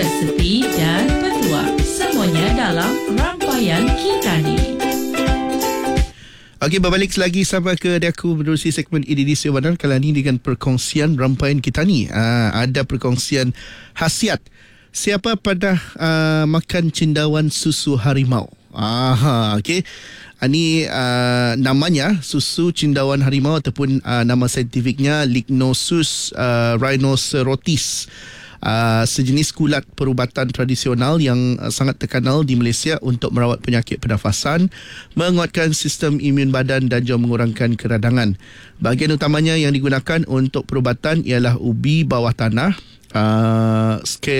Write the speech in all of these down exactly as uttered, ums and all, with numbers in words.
resepi dan petuah. Semuanya dalam Rantaian Kita Ni. Okey, berbalik lagi sama ke aku menerusi segmen E D D Siwanan kali ini dengan perkongsian Rantaian Kita Ni. Aa, ada perkongsian khasiat. Siapa pernah uh, makan cendawan susu harimau? Aha, okey. Ini uh, namanya susu cendawan harimau ataupun uh, nama saintifiknya Lignosus uh, rhinocerotis. Uh, sejenis kulat perubatan tradisional yang uh, sangat terkenal di Malaysia untuk merawat penyakit pernafasan, menguatkan sistem imun badan dan juga mengurangkan keradangan. Bahagian utamanya yang digunakan untuk perubatan ialah ubi bawah tanah, uh,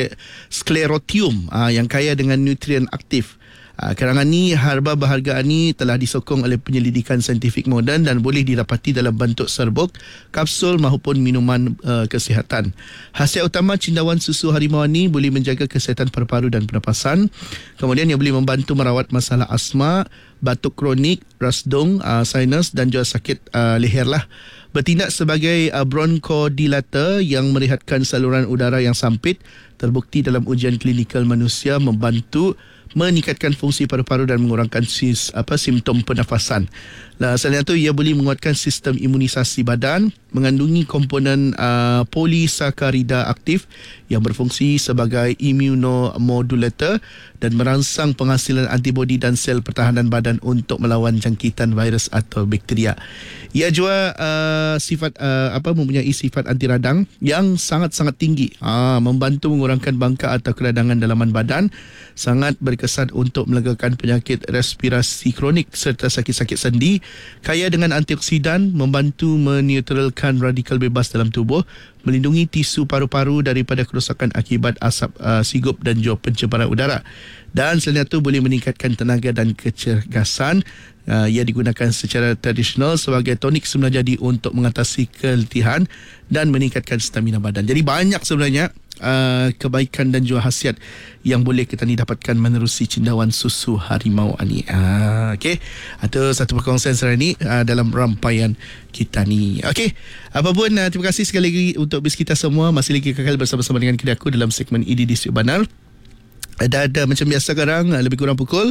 Sclerotium uh, yang kaya dengan nutrien aktif. Uh, karangan ni, harba berhargaan ni telah disokong oleh penyelidikan saintifik moden dan boleh didapati dalam bentuk serbuk, kapsul maupun minuman uh, kesihatan. Khasiat utama cendawan susu harimau ni boleh menjaga kesihatan paru-paru dan pernafasan. Kemudian ia boleh membantu merawat masalah asma, batuk kronik, rasdung, uh, sinus dan juga sakit uh, leher lah. Bertindak sebagai uh, bronchodilator yang merehatkan saluran udara yang sampit, terbukti dalam ujian klinikal manusia membantu meningkatkan fungsi paru-paru dan mengurangkan sis, apa simptom pernafasan. Nah, selain itu ia boleh menguatkan sistem imunisasi badan, mengandungi komponen uh, polisakarida aktif yang berfungsi sebagai immunomodulator dan merangsang penghasilan antibodi dan sel pertahanan badan untuk melawan jangkitan virus atau bakteria. Ia juga uh, sifat uh, apa mempunyai sifat anti radang yang sangat-sangat tinggi. Ah, membantu mengurangkan bangkak atau keradangan dalaman badan, sangat berkesan untuk melegakan penyakit respirasi kronik serta sakit-sakit sendi, kaya dengan antioksidan, membantu menetralkan radikal bebas dalam tubuh, melindungi tisu paru-paru daripada kerosakan akibat asap uh, sigup dan juga pencemaran udara. Dan selain itu boleh meningkatkan tenaga dan kecergasan. Uh, ia digunakan secara tradisional sebagai tonik semula jadi untuk mengatasi keletihan dan meningkatkan stamina badan. Jadi banyak sebenarnya uh, kebaikan dan juga khasiat yang boleh kita ni dapatkan menerusi cendawan susu harimau ni. Uh, Okey, itu satu perkongsian saya ni uh, dalam Rantaian Kita Ni. Okey, apapun uh, terima kasih sekali lagi untuk bis kita semua masih lagi kekal bersama-sama dengan kita aku dalam segmen E D D Siwanan. Ada ada macam biasa sekarang lebih kurang pukul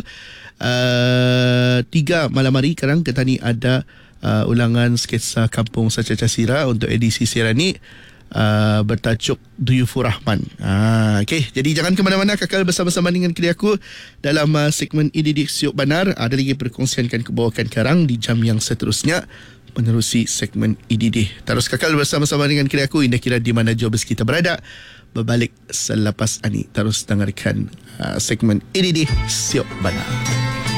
uh, tiga malam hari sekarang kita ni ada uh, ulangan sketsa Kampung Sacaca Sira untuk edisi siaran ni uh, bertajuk Duyufur Rahman. Uh, Okey, jadi jangan ke mana-mana, kekal bersama-sama dengan kita aku dalam uh, segmen E D D Siwanan. Ada lagi perkongsian kan kebawakan sekarang di jam yang seterusnya menerusi segmen E D D. Terus kekal bersama-sama dengan kita aku, indah kira di mana jobs kita berada. Berbalik selepas ini, terus dengarkan uh, segmen E D D Siwanan.